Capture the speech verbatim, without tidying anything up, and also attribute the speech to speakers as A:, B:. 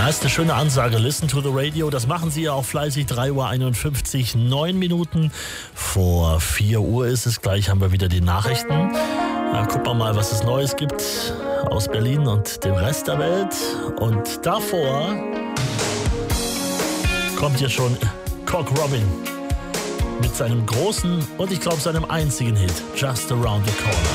A: ist eine schöne Ansage. Listen to the radio. Das machen Sie ja auch fleißig. drei Uhr einundfünfzig, neun Minuten vor vier Uhr ist es. Gleich haben wir wieder die Nachrichten. Ja, gucken wir mal, was es Neues gibt aus Berlin und dem Rest der Welt. Und davor kommt hier schon Cock Robin mit seinem großen und ich glaube seinem einzigen Hit, Just Around the Corner.